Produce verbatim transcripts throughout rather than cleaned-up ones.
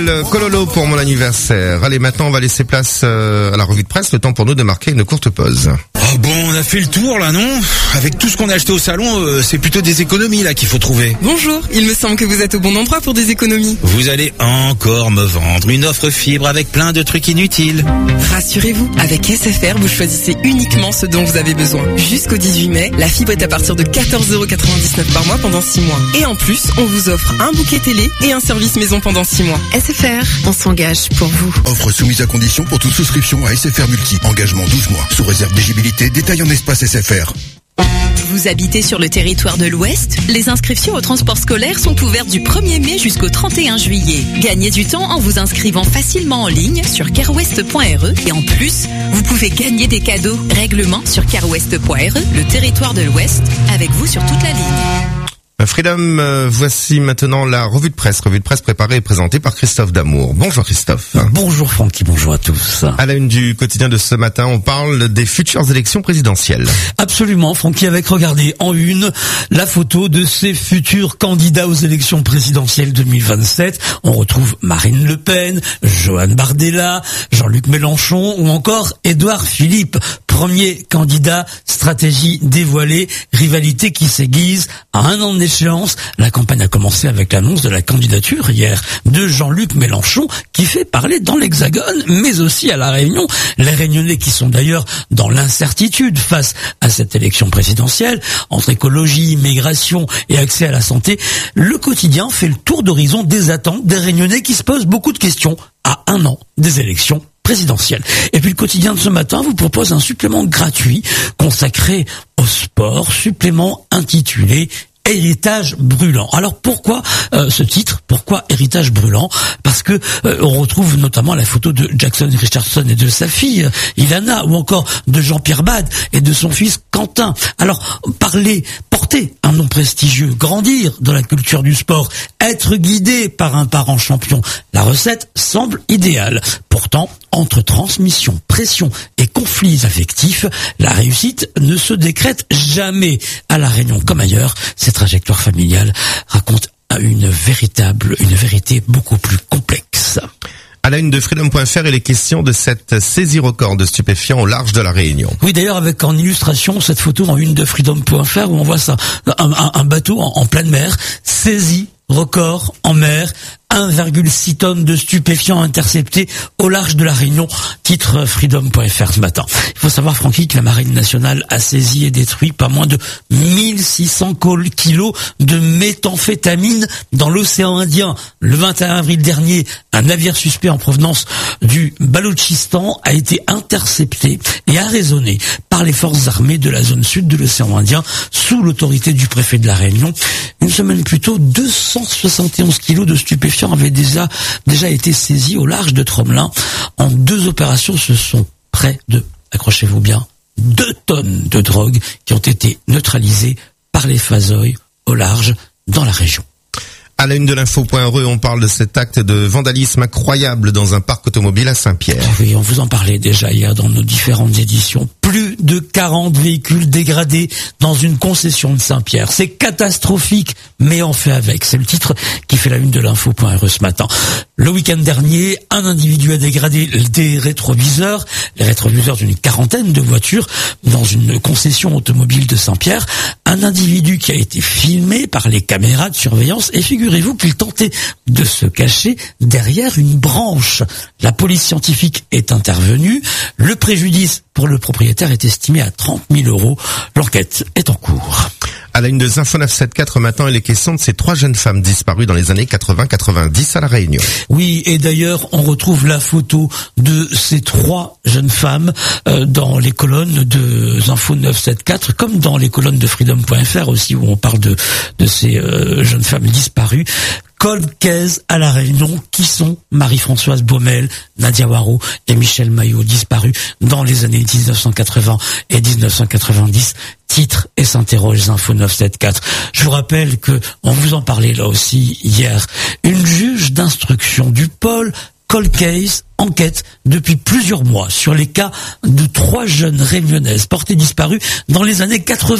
Le Cololo pour mon anniversaire. Allez, maintenant on va laisser place euh, à la revue de presse, le temps pour nous de marquer une courte pause. Oh bon, on a fait le tour là, non? Avec tout ce qu'on a acheté au salon, euh, c'est plutôt des économies là qu'il faut trouver. Bonjour, il me semble que vous êtes au bon endroit pour des économies. Vous allez encore me vendre une offre fibre avec plein de trucs inutiles. Rassurez-vous, avec S F R, vous choisissez uniquement ce dont vous avez besoin. Jusqu'au dix-huit mai, la fibre est à partir de quatorze euros quatre-vingt-dix-neuf par mois pendant six mois. Et en plus, on vous offre un bouquet télé et un service maison pendant six mois. S F R, on s'engage pour vous. Offre soumise à condition pour toute souscription à S F R Multi. Engagement douze mois. Sous réserve d'éligibilité, détail en espace S F R. Vous habitez sur le territoire de l'Ouest? Les inscriptions au transport scolaire sont ouvertes du premier mai jusqu'au trente et un juillet. Gagnez du temps en vous inscrivant facilement en ligne sur carwest point r e et en plus, vous pouvez gagner des cadeaux. Règlement sur carwest point r e, le territoire de l'Ouest, avec vous sur toute la ligne. Freedom, euh, voici maintenant la revue de presse. Revue de presse préparée et présentée par Christophe Damour. Bonjour Christophe. Bonjour Francky, bonjour à tous. À la une du quotidien de ce matin, on parle des futures élections présidentielles. Absolument, Francky, avec, regardez, en une, la photo de ces futurs candidats aux élections présidentielles deux mille vingt-sept. On retrouve Marine Le Pen, Johan Bardella, Jean-Luc Mélenchon ou encore Édouard Philippe. Premier candidat, stratégie dévoilée, rivalité qui s'aiguise à un an d'échéance. La campagne a commencé avec l'annonce de la candidature hier de Jean-Luc Mélenchon qui fait parler dans l'Hexagone, mais aussi à La Réunion. Les Réunionnais qui sont d'ailleurs dans l'incertitude face à cette élection présidentielle, entre écologie, immigration et accès à la santé. Le quotidien fait le tour d'horizon des attentes des Réunionnais qui se posent beaucoup de questions à un an des élections présidentielle. Et puis le quotidien de ce matin vous propose un supplément gratuit consacré au sport, supplément intitulé Héritage brûlant. Alors pourquoi euh, ce titre? Pourquoi Héritage brûlant? Parce que euh, on retrouve notamment la photo de Jackson Richardson et de sa fille Ilana, ou encore de Jean-Pierre Bade et de son fils Quentin. Alors parler, porter un nom prestigieux, grandir dans la culture du sport, être guidé par un parent champion, la recette semble idéale. Pourtant, entre transmission, pression et conflits affectifs, la réussite ne se décrète jamais. À La Réunion comme ailleurs, cette trajectoire familiale raconte une véritable, une vérité beaucoup plus complexe. À la une de Freedom point f r, il est question de cette saisie record de stupéfiants au large de La Réunion. Oui, d'ailleurs, avec en illustration cette photo en une de Freedom point f r où on voit ça, un, un, un bateau en, en pleine mer, saisi record en mer, un virgule six tonnes de stupéfiants interceptés au large de La Réunion, titre Freedom point f r ce matin. Il faut savoir, Francky, que la Marine nationale a saisi et détruit pas moins de mille six cents kilos de méthamphétamine dans l'océan Indien. Le vingt et un avril dernier, un navire suspect en provenance du Baloutchistan a été intercepté et arraisonné par les forces armées de la zone sud de l'océan Indien sous l'autorité du préfet de La Réunion. Une semaine plus tôt, deux cent soixante et onze kilos de stupéfiants avaient déjà, déjà été saisis au large de Tromelin. En deux opérations, ce sont près de, accrochez-vous bien, deux tonnes de drogue qui ont été neutralisées par les phasoïs au large dans la région. À la une de l'info point r e, on parle de cet acte de vandalisme incroyable dans un parc automobile à Saint-Pierre. Oui, on vous en parlait déjà hier dans nos différentes éditions. Plus de quarante véhicules dégradés dans une concession de Saint-Pierre. C'est catastrophique, mais on fait avec. C'est le titre qui fait la une de l'info point r e ce matin. Le week-end dernier, un individu a dégradé des rétroviseurs, les rétroviseurs d'une quarantaine de voitures dans une concession automobile de Saint-Pierre. Un individu qui a été filmé par les caméras de surveillance et figurez-vous qu'il tentait de se cacher derrière une branche. La police scientifique est intervenue. Le préjudice pour le propriétaire est estimé à trente mille euros. L'enquête est en cours. À la une de Info neuf cent soixante-quatorze maintenant, il est question de ces trois jeunes femmes disparues dans les années quatre-vingts quatre-vingt-dix à La Réunion. Oui, et d'ailleurs, on retrouve la photo de ces trois jeunes femmes euh, dans les colonnes de Info neuf cent soixante-quatorze, comme dans les colonnes de Freedom point f r aussi, où on parle de, de ces euh, jeunes femmes disparues. Cold case à La Réunion, qui sont Marie-Françoise Baumel, Nadia Waro et Michel Maillot, disparus dans les années dix-neuf cent quatre-vingts et dix-neuf cent quatre-vingt-dix. Titre et s'interroge Info neuf cent soixante-quatorze. Je vous rappelle que on vous en parlait là aussi hier. Une juge d'instruction du pôle Cold Case enquête depuis plusieurs mois sur les cas de trois jeunes réunionnaises portées disparues dans les années quatre-vingts.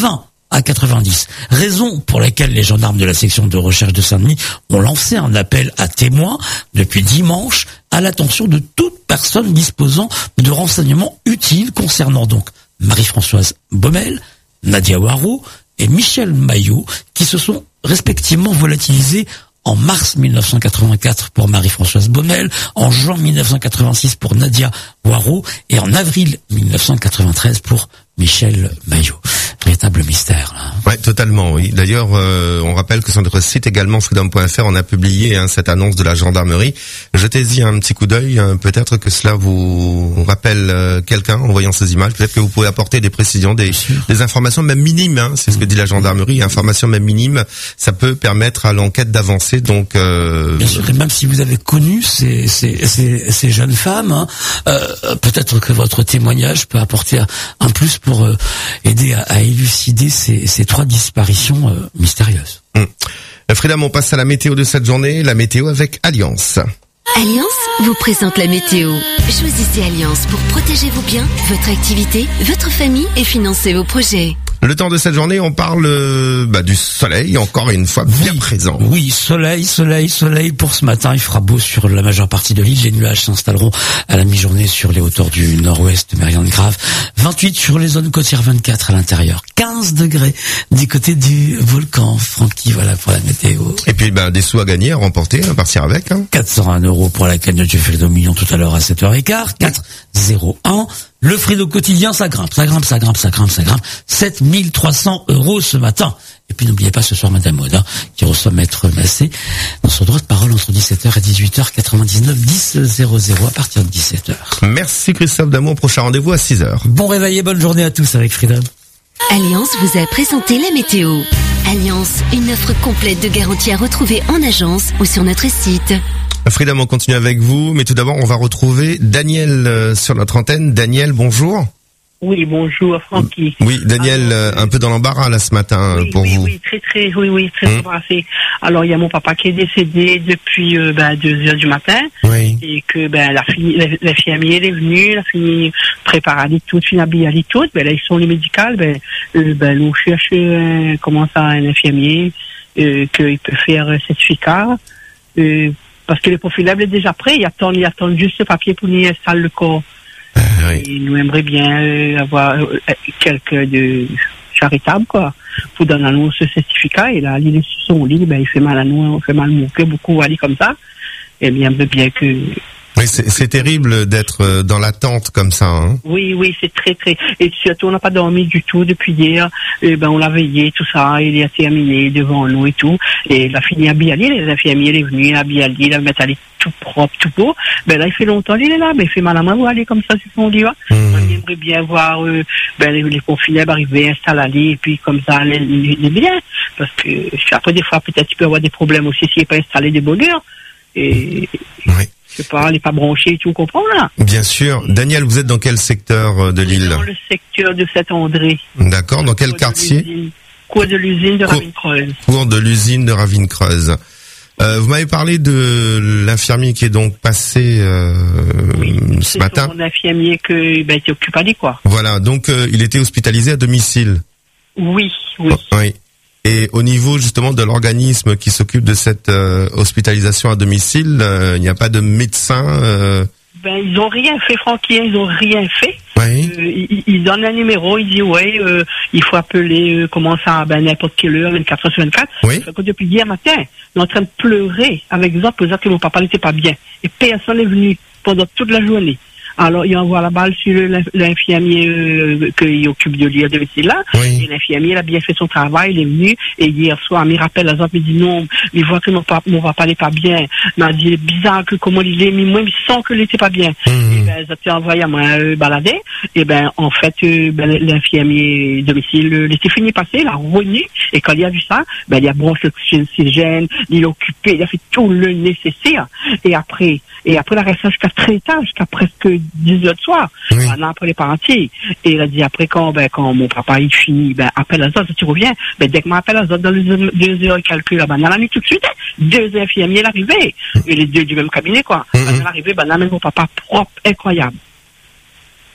à quatre-vingt-dix. Raison pour laquelle les gendarmes de la section de recherche de Saint-Denis ont lancé un appel à témoins depuis dimanche à l'attention de toute personne disposant de renseignements utiles concernant donc Marie-Françoise Baumel, Nadia Waro et Michel Maillot, qui se sont respectivement volatilisés en mars mille neuf cent quatre-vingt-quatre pour Marie-Françoise Baumel, en juin mille neuf cent quatre-vingt-six pour Nadia Waro et en avril mille neuf cent quatre-vingt-treize pour Michel Maillot. Véritable mystère, là. Ouais, totalement, oui. D'ailleurs, euh, on rappelle que sur notre site également, freedom point f r, on a publié hein, cette annonce de la gendarmerie. Jetez-y un petit coup d'œil. Hein, peut-être que cela vous rappelle euh, quelqu'un en voyant ces images. Peut-être que vous pouvez apporter des précisions, des, des informations même minimes. Hein, c'est ce que dit la gendarmerie. Informations même minimes, ça peut permettre à l'enquête d'avancer. Donc, euh... bien sûr, et même si vous avez connu ces, ces, ces, ces jeunes femmes, hein, euh, peut-être que votre témoignage peut apporter un, un plus pour euh, aider à, à élucider ces, ces trois disparitions euh, mystérieuses. Hum. Freedom, on passe à la météo de cette journée, la météo avec Alliance. Alliance vous présente la météo. Choisissez Alliance pour protéger vos biens, votre activité, votre famille et financer vos projets. Le temps de cette journée, on parle euh, bah, du soleil, encore une fois bien oui, présent. Oui, soleil, soleil, soleil pour ce matin. Il fera beau sur la majeure partie de l'île. Les nuages s'installeront à la mi-journée sur les hauteurs du nord-ouest, mais rien de grave. vingt-huit sur les zones côtières, vingt-quatre à l'intérieur. quinze degrés du côté du volcan. Francky, voilà pour la météo. Et puis bah, des sous à gagner, à remporter, à partir avec. Hein. quatre cent un euros pour la cagnotte du Frido Million tout à l'heure à sept heures quinze. quatre zéro un. Le Frido quotidien, ça grimpe, ça grimpe, ça grimpe, ça grimpe, ça grimpe. sept mille trois cents euros ce matin. Et puis n'oubliez pas ce soir Madame Maud, hein, qui reçoit Maître Massé dans son droit de parole entre dix-sept heures et dix-huit heures quatre-vingt-dix-neuf dix zéro zéro à partir de dix-sept heures. Merci Christophe Damour, prochain rendez-vous à six heures. Bon réveil et bonne journée à tous avec Freedom. Alliance vous a présenté la météo. Alliance, une offre complète de garantie à retrouver en agence ou sur notre site. Freedom, on continue avec vous, mais tout d'abord, on va retrouver Daniel euh, sur notre antenne. Daniel, bonjour. Oui, bonjour, Francky. Oui, Daniel, Alors, euh, un peu dans l'embarras là ce matin oui, pour oui, vous. Oui, très, très, oui, oui, très Hum. embarrassé. Alors, il y a mon papa qui est décédé depuis euh, ben, deux heures du matin. Oui. Et que ben la fille, la, la infirmière elle est venue, la fille préparée à tout, fini habillée à tout. Ben là, ils sont les médicales. Ben, euh, ben, nous cherche euh, comment ça un infirmier euh, qu'il peut faire un certificat. Euh, Parce que le profilable est déjà prêt, il attend, il attend juste ce papier pour lui installer le corps. Euh, oui. Et nous aimerions bien euh, avoir euh, quelqu'un de charitable, quoi, pour donner à nous ce certificat. Et là, il est sur son lit, ben, il fait mal à nous, il fait mal au cœur, beaucoup aller comme ça. Et bien, bien que... Oui, c'est, c'est terrible d'être dans l'attente comme ça. Hein. Oui, oui, c'est très, très... Et surtout, on n'a pas dormi du tout depuis hier. Et ben, on l'a veillé, tout ça. Il a terminé devant nous et tout. Et la fille a bien allé, les infirmiers, elle est venue, elle a bien allé, elle a mis allé tout propre, tout beau. Ben là, il fait longtemps, il est là, mais il fait mal à main, vous allez comme ça sur son lit. Hein. Mmh. On aimerait bien voir euh, ben, les, les pompes funèbres arriver, installer, et puis comme ça, les, les, les biens. Parce que après, des fois, peut-être, il peut y avoir des problèmes aussi s'il n'est pas installé des bonheurs. Et... Oui. Je sais pas, elle n'est pas branchée, tu comprends là? Bien sûr. Daniel, vous êtes dans quel secteur de l'île? Dans le secteur de Saint-André. D'accord. Dans quel quartier? Cours de l'usine de Ravine-Creuse. Cours de l'usine de Ravine-Creuse. Euh, vous m'avez parlé de l'infirmier qui est donc passé euh, oui, ce matin. C'est son infirmier que ben, qui occupe à lui, quoi. Voilà. Donc euh, il était hospitalisé à domicile. Oui, oui. Oh, oui. Et au niveau justement de l'organisme qui s'occupe de cette euh, hospitalisation à domicile, euh, il n'y a pas de médecin euh... Ben ils ont rien fait, Francky, ils ont rien fait. Oui. Euh, ils, ils donnent un numéro, ils disent ouais, euh, il faut appeler, euh, comment ça, ben n'importe quelle heure, vingt-quatre heures sur vingt-quatre. Oui. Que depuis hier matin, on est en train de pleurer avec eux pour dire que mon papa n'était pas bien. Et personne n'est venu pendant toute la journée. Alors, il envoie la balle sur l'infirmier euh, qui occupe de lui à domicile là. Oui. Et l'infirmier, il a bien fait son travail, il est venu. Et hier soir, il me rappelle, la autres me dit non, il voit que mon papa, mon papa n'est pas bien. Il m'a dit, c'est bizarre que comment il est, mais moi, il sent qu'il n'était pas bien. Mmh. Et ben, ils ont envoyé à moi euh, balader. Et ben, en fait, euh, ben, l'infirmier domicile, euh, l'été fini passé, il a revenu. Et quand il a vu ça, ben, il a branché l'oxygène, il a occupé, il a fait tout le nécessaire. Et après, et après, la resté jusqu'à très tard, jusqu'à presque dix heures du soir, oui. Pendant après les parentiers. Et il a dit après quand, ben, quand mon papa il finit, ben, appelle à Zod, tu reviens, ben, dès que m'appelle à Zod dans les deux, deux heures, il calcule, ben, dans la nuit tout de suite, deux infirmiers l'arrivée. Et les deux du même cabinet, quoi. Mm-hmm. Ben, l'arrivée, ben, là, mon papa propre, incroyable.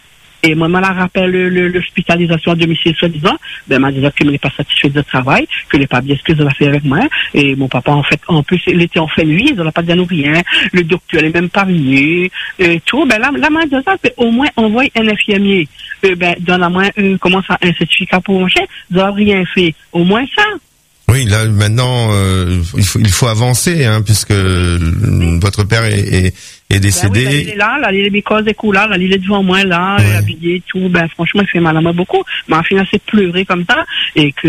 Et moi, elle rappelle l'hospitalisation à domicile, soi-disant. Ben, m'a dit qu'elle n'est pas satisfaite de travail, qu'elle n'est pas bien ce que elle a fait avec moi. Et mon papa, en fait, en plus, il était en fin de nuit, il n'a pas dit à nous rien. Le docteur n'est même pas venu. Et tout. Ben, là, là, m'a dit ça, au moins, envoie un infirmier. Euh, ben, dans la main, euh, comment ça, un certificat pour manger, ils n'ont rien fait. Au moins ça. Oui, là maintenant, euh, il faut il faut avancer, hein, puisque oui. votre père est, est, est décédé. Ben oui, ben, il est là, là, il est because et cool là, là, il est devant moi là, ouais. habillé tout. Ben franchement, il fait mal à moi beaucoup. Mais en final, c'est pleurer comme ça et que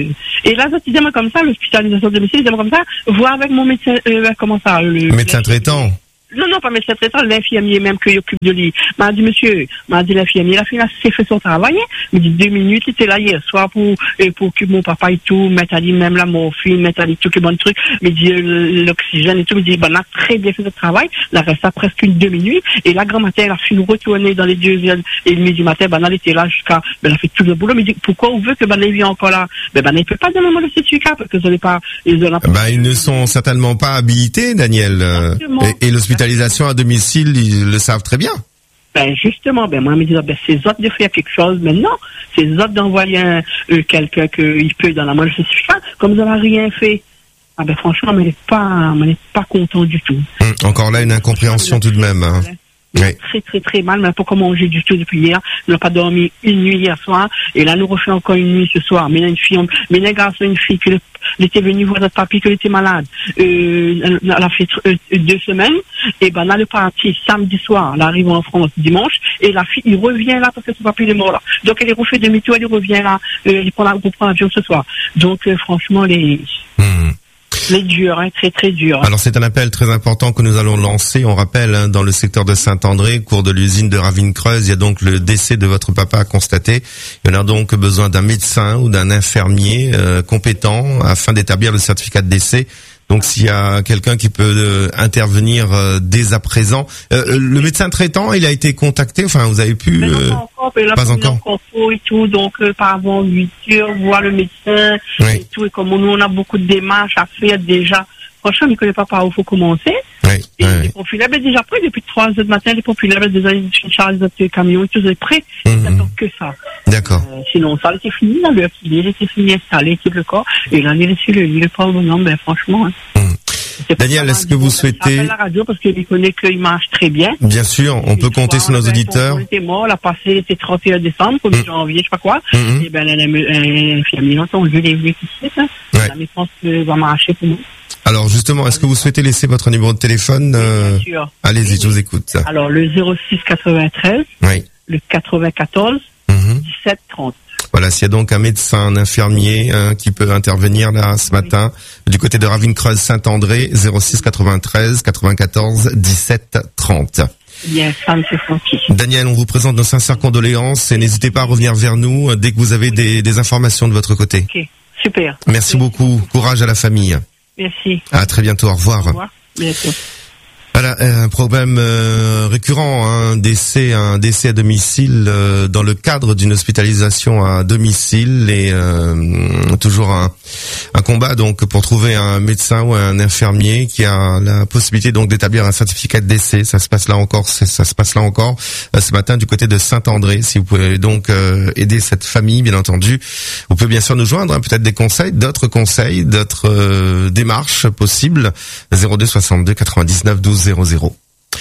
et là, ça moi comme ça, l'hospitalisation de domicile, c'est comme ça. Voir avec mon médecin, euh, comment ça, le, le médecin traitant. Non, non, pas médecin traitant, l'infirmier même qui occupe de lui. M'a dit, monsieur, m'a dit l'infirmier, la fille, c'est fait son travail. Il dit, deux minutes, il était là hier soir pour, pour occuper mon papa et tout, mettre à lui même la morphine, mettre à lui tout le bon truc, mais dit, l'oxygène et tout, il dit, ben, on a très bien fait le travail, là, reste à presque une deux minutes, et là, grand matin, elle a fini retourner dans les deux heures et demie du matin, ben, elle était là jusqu'à, ben, elle a fait tout le boulot, mais dit, pourquoi on veut que, ben, elle vienne encore là? Ben, ben, elle peut pas donner le certificat, parce que vous n'avez pas, ils ont pas. Ben, ils ne sont certainement pas habilités, Daniel, et, et l'hospitalisation à domicile, ils le savent très bien. Ben justement, ben moi je me dis ben c'est autres de faire quelque chose, mais non, c'est autres d'envoyer un, euh, quelqu'un qu'il peut dans la main le certificat, comme vous n'avez rien fait. Ah ben franchement, on n'est pas, on n'est pas content du tout. Hum, encore là une incompréhension tout de même. Hein. Oui. Très très très mal, mais pas comme manger du tout depuis hier. On n'a pas dormi une nuit hier soir, et là nous refait encore une nuit ce soir. Mais il y a une fille, mais il y a un garçon, une fille qui était venue voir notre papy, qui était malade. Euh, elle a fait euh, deux semaines, et ben là le parti samedi soir, elle arrive en France dimanche, et la fille, il revient là parce que son papy est mort là. Donc elle est refait demi-tour, elle revient là, euh, il prend la, reprend l'avion ce soir. Donc euh, franchement les. Mmh. C'est dur, hein, très très dur. Alors c'est un appel très important que nous allons lancer. On rappelle, hein, dans le secteur de Saint-André, cours de l'usine de Ravine-Creuse, il y a donc le décès de votre papa à constater. Il y en a donc besoin d'un médecin ou d'un infirmier euh, compétent afin d'établir le certificat de décès. Donc s'il y a quelqu'un qui peut euh, intervenir euh, dès à présent, euh, le médecin traitant, il a été contacté. Enfin, vous avez pu euh, pas encore, mais là, pas encore. Et tout, donc euh, par avant huit heures, voir le médecin oui. et tout. Et comme nous, on a beaucoup de démarches à faire déjà. Franchement, on ne connaît pas par où il faut commencer. Oui, et oui. les profilers sont déjà prêts depuis trois heures du matin. Les profilers sont déjà chargés de camions et tout, ils sont prêts. Ils Mmh. n'attendent que ça. D'accord. Euh, sinon, ça, c'était fini, là, l'heure qu'il est, il était fini, installé, tout le corps. Et là, il est sur le lit, le pauvre bonhomme, ben, franchement. Hein. Mmh. Daniel, est-ce que vous souhaitez... la radio parce qu'il connaît qu'il marche très bien. Bien sûr, on peut compter sur nos auditeurs. Il était mort, il a passé, il était trente et un décembre, comme mmh. janvier, je sais pas quoi. Mmh. Et ben, un infirmier, on lui est venu ici, ça. Ouais. La défense va marcher pour nous. Alors, justement, est-ce que vous souhaitez laisser votre numéro de téléphone? euh... Bien sûr. Allez-y, oui, je vous écoute. Alors, le zéro six quatre-vingt-treize. Oui. Le quatre-vingt-quatorze. Mmh. dix-sept trente. Voilà, s'il y a donc un médecin, un infirmier hein, qui peut intervenir là ce matin du côté de Ravine-Creuse Saint-André, zéro six quatre-vingt-treize quatre-vingt-quatorze dix-sept trente. Bien, Sam, c'est Francky. Daniel, on vous présente nos sincères condoléances et n'hésitez pas à revenir vers nous dès que vous avez des, des informations de votre côté. Ok, super. Merci, Merci beaucoup, courage à la famille. Merci. À très bientôt, au revoir. Au revoir, bientôt. Voilà, un problème euh, récurrent, un décès, un décès à domicile euh, dans le cadre d'une hospitalisation à domicile et euh, toujours un, un combat donc pour trouver un médecin ou un infirmier qui a la possibilité donc d'établir un certificat de décès. Ça se passe là encore, ça se passe là encore euh, ce matin du côté de Saint-André. Si vous pouvez donc euh, aider cette famille, bien entendu, vous pouvez bien sûr nous joindre, hein, peut-être des conseils, d'autres conseils, d'autres euh, démarches possibles. zéro deux soixante-deux quatre-vingt-dix-neuf douze zéro zéro.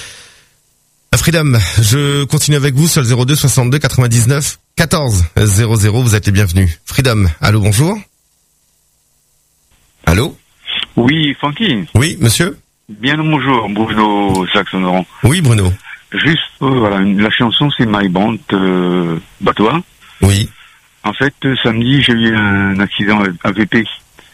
Freedom, je continue avec vous sur le zéro deux soixante-deux quatre-vingt-dix-neuf quatorze zéro zéro. Vous êtes les bienvenus. Freedom, allô, bonjour. Allô. Oui, Francky. Oui, monsieur. Bien le bonjour, Bruno Saxon-Laurent. Oui, Bruno. Juste, euh, voilà, la chanson c'est My Band, euh, Batois. Oui. En fait, samedi, j'ai eu un accident A V P. Et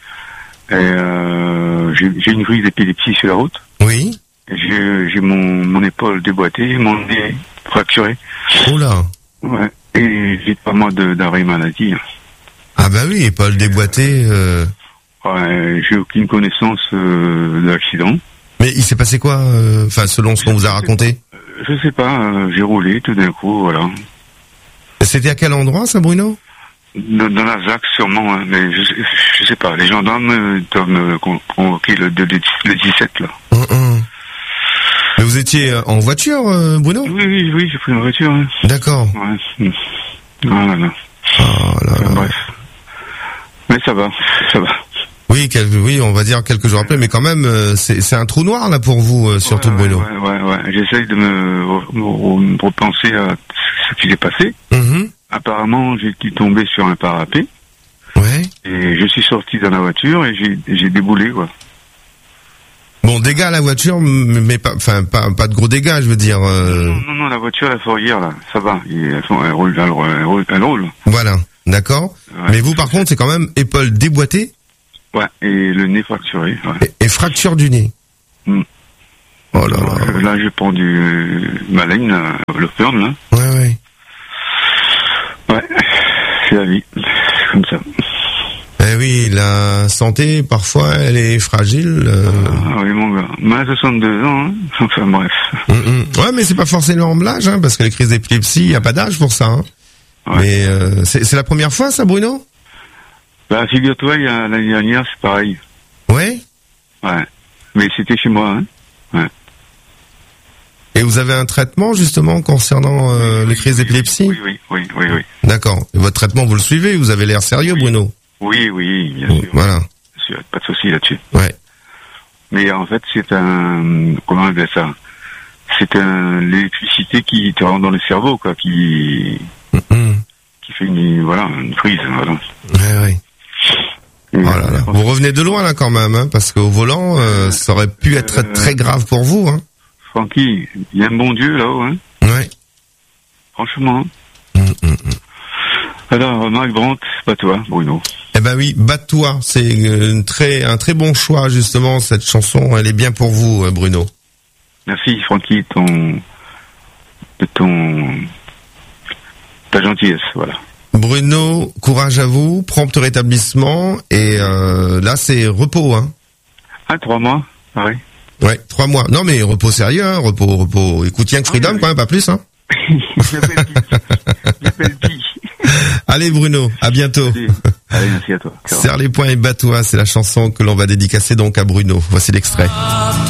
euh, j'ai, j'ai une crise d'épilepsie sur la route. Oui. J'ai, j'ai mon, mon épaule déboîtée, mon nez fracturé. Oh là. Ouais. Et j'ai pas mal de, d'arrêt maladie. Ah bah oui, épaule déboîtée. Euh... Ouais, j'ai aucune connaissance euh, de l'accident. Mais il s'est passé quoi, enfin euh, selon ce qu'on vous a raconté? Je sais pas, euh, j'ai roulé tout d'un coup, voilà. C'était à quel endroit ça, Bruno? Dans, dans la Z A C sûrement, hein, mais je, je sais pas. Les gendarmes doivent me convoquer le, le, le dix-sept là. Hum, hum. Mais vous étiez en voiture, euh, Bruno? Oui, oui, oui, j'ai pris une voiture. Hein. D'accord. Ouais. Voilà. Oh là là. Bref. Mais ça va, ça va. Oui, quel, oui, on va dire quelques jours après, mais quand même, euh, c'est, c'est un trou noir là pour vous, euh, surtout ouais, Bruno. Ouais, ouais, ouais. J'essaye de me, me, me repenser à ce qui s'est passé. Mm-hmm. Apparemment, j'ai dû tomber sur un parapet. Ouais. Et je suis sorti dans la voiture et j'ai, j'ai déboulé, quoi. Bon, dégâts à la voiture, mais pas, enfin, pas, pas de gros dégâts, je veux dire. Euh... Non, non, non, la voiture, la fourrière, là, ça va. Elle, elle, roule, elle, roule, elle, roule, elle roule. Voilà, d'accord. Ouais. Mais vous, par contre, c'est quand même épaule déboîtée. Ouais, et le nez fracturé. Ouais. Et, et fracture du nez. Mm. Oh là là. Euh, là, je prends du euh, Malaine, là, le ferme, là. Ouais, ouais. Ouais, c'est la vie. C'est comme ça. Eh oui, la santé, parfois, elle est fragile. Euh... Ah oui, mon gars. Moi, soixante-deux ans, hein. Enfin, bref. Mm-mm. Ouais, mais c'est pas forcément l'âge, hein, parce que les crises d'épilepsie, il n'y a pas d'âge pour ça. Hein. Ouais. Mais euh, c'est, c'est la première fois, ça, Bruno? Bah, figure-toi, il y a, l'année dernière, c'est pareil. Ouais? Ouais. Mais c'était chez moi, hein. Ouais. Et vous avez un traitement, justement, concernant euh, les crises d'épilepsie? Oui, oui, oui, oui, oui. D'accord. Et votre traitement, vous le suivez? Vous avez l'air sérieux, oui. Bruno? Oui, oui, bien oh, sûr. Voilà. Bien sûr, pas de souci là-dessus. Ouais. Mais en fait, c'est un... Comment on appelle ça? C'est un... l'électricité qui te rentre dans le cerveau, quoi, qui... Mm-hmm. Qui fait une... Voilà, une prise, voilà. Ouais, ouais. Oh là là. Vous revenez de loin là quand même, hein, parce qu'au volant, euh, ça aurait pu être euh, très grave pour vous. Hein. Francky, il y a un bon Dieu là-haut. Hein. Ouais. Franchement. Mmh, mmh. Alors, Marc Brandt, pas toi, Bruno. Eh ben oui, Bat-toi, c'est une très, un très bon choix justement. Cette chanson, elle est bien pour vous, Bruno. Merci, Francky, ton, de ton, ta gentillesse, voilà. Bruno, courage à vous, prompt rétablissement, et euh, là c'est repos, hein. Ah, trois mois, pareil. Ouais, trois mois. Non mais repos sérieux, hein, repos, repos. Écoute, Young Freedom, ah, oui, quand même, pas plus, hein. Allez Bruno, à bientôt. Allez, allez merci à toi. Serre les poings et bats-toi, c'est la chanson que l'on va dédicacer donc à Bruno. Voici l'extrait.